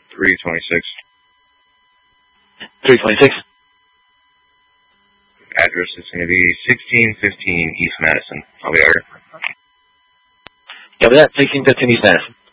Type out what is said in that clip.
326. 326. Address is going to be 1615 East Madison. I'll be out here. Yeah, with that, 1615 East Madison.